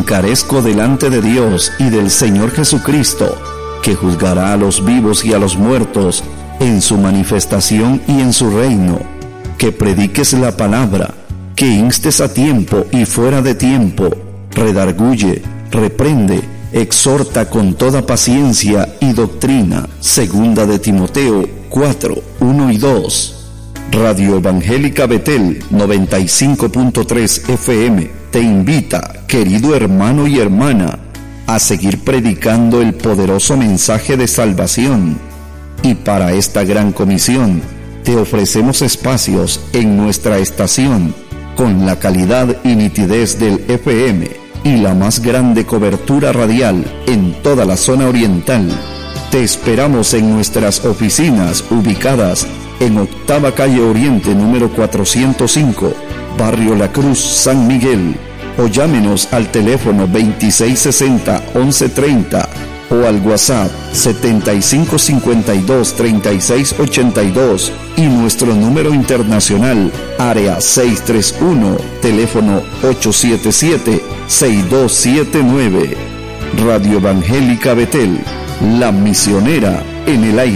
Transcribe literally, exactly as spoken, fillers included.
encarezco delante de Dios y del Señor Jesucristo, que juzgará a los vivos y a los muertos en su manifestación y en su reino, que prediques la palabra, que instes a tiempo y fuera de tiempo, redarguye, reprende, exhorta con toda paciencia y doctrina. Segunda de Timoteo cuatro, uno y dos. Radio Evangélica Betel noventa y cinco punto tres F M te invita, querido hermano y hermana, a seguir predicando el poderoso mensaje de salvación. Y para esta gran comisión, te ofrecemos espacios en nuestra estación con la calidad y nitidez del F M y la más grande cobertura radial en toda la zona oriental. Te esperamos en nuestras oficinas ubicadas en Octava Calle Oriente número cuatrocientos cinco, Barrio La Cruz, San Miguel, o llámenos al teléfono veintiséis sesenta, once treinta o al WhatsApp setenta y cinco cincuenta y dos, treinta y seis ochenta y dos y nuestro número internacional área seiscientos treinta y uno, teléfono ocho siete siete, seis dos siete nueve. Radio Evangélica Betel, la misionera en el aire.